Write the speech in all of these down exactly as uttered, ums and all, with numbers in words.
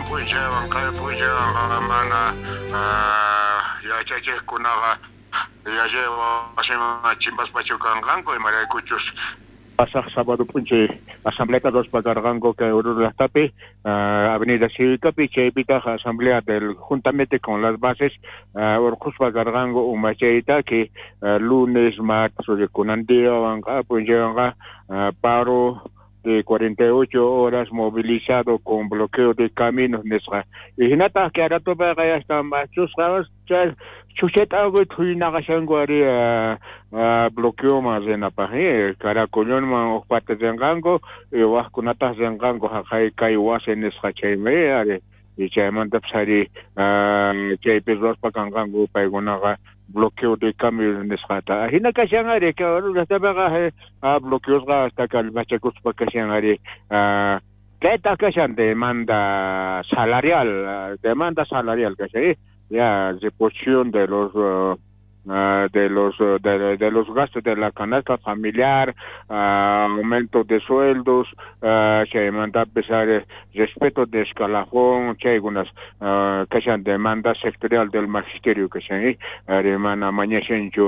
punchawan kay punchawan mana yachachikunaqa yallawa wasima chimpaspachukkanqanku imaraykuchus pasaq sábado punche asamblea dos pagargango que urulastapi avenida Cívicapi chaypita asamblea del juntamente con las bases urqus pagargango umachaita que lunes martes de kunandia wanga punche wanga paro de cuarenta y ocho horas movilizado con bloqueo de caminos nesra y nata que ahora toda ya está machos chucheta algo tuina gasangwari bloqueo más en la página caracolón man parte de gango y was kunata zangango hakai kai was en nesra chayme are y chaymanta psari chaypes pakangango paigonaga bloqueo de cambio en escata. Hina kashangare que ahora está pega a bloqueos hasta que el machacos para kashangare que está kashan demanda salarial, demanda salarial que ya reposición de los uh, Uh, de los uh, de, de los gastos de la canasta familiar, uh, aumento de sueldos, uh, se manda a pesar de respeto de escalafón, que hay algunas uh, que sean demanda sectorial del magisterio que se hermana mañana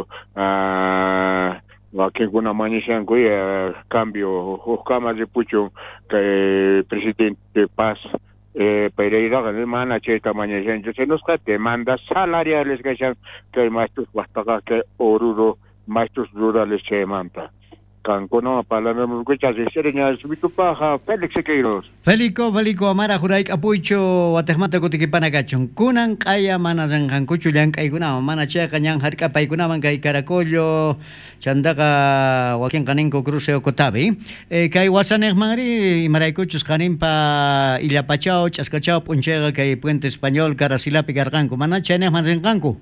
aquí una mañana uh, cambio o camas de pucho que presidente Paz Eh, Pereira mana cheta mañana se nos que demandas salariales que sean que maestros basta que oruro maestros rurales se manta cancono para la muchas sereñas bitu paja Félix Sequeiros Felico Felico amara juraik apuicho watehmata kutikipana kachon kunan kaya mana jangan kuchulan kai kuna mana che kanyang harka pai kuna man kai karakollo chandaka wakin kanenko cruceo kotabi eh, kai wasanek mangri imaraykuchus kanin pa ilapachao chaskachao punchega kai puente español karasilapi garganko mana chenek man renganko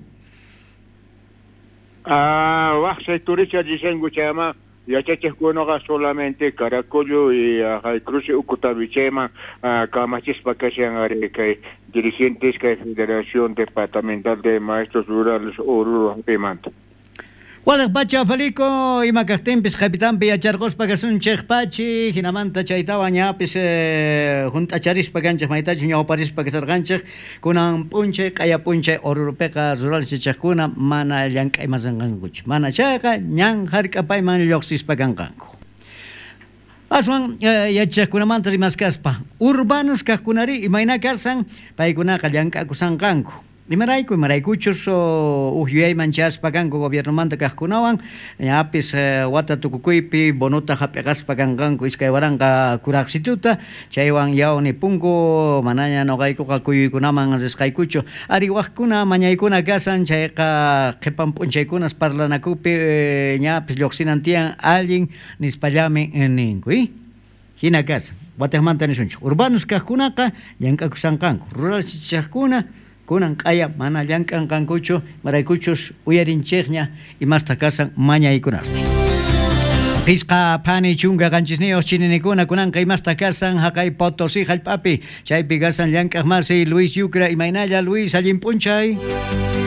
ah wa sectoricha dicen guchama ya cheche kunoga solamente caracollo y hay cruce ukutabichema kamachis pakasian are kai dirigentes kai Federación Departamental de Maestros Rurales Oruro Pemanta Wadak bacha Felico y Macastempis capitán Pia Chargos Pagasun Chechpachi hinamanta chaitawa ñapis junta charis paganche maitachi ñaw paris pagasarganche kunan punche kaya punche Orurupeka rural chechakuna mana llankay mazanganguch mana chaka ñan harkapay man lloxis pagangangu Aswan yachakkunamanta rimaskaspa urbanos kaqkunari imayna karsan paykuna qallanka kusanqanku Imarayku, imaraykuchus uhyay manchas pagango gobierno manta kajkunawan ñapis wata tukukuypi bonota hapiqas paganganku iskay waranga kuraqsituta chaywan yawni punku manaña noqaykuqa kuyuykunaman risqaykuchu ari waqkuna mañaykuna kasan chayqa qhipan p'unchaykunas parlanakupi ñapis lluqsinantiyan allin nispallami ninku hina kasan wataqmanta nisunchu urbanos kajkunaqa llank'akusanqanku rural chichaqkuna kunan kaya mana llankan kankucho maraykuchus uyarinchegña y más takasan mañaykunasmi Pisqa pani chunga ganchisneo chininikuna kunan kay más takasan hakay Potosí hallpapi chaypi gasan llankaq masi Luis Yucra y mainalla Luis allin punchay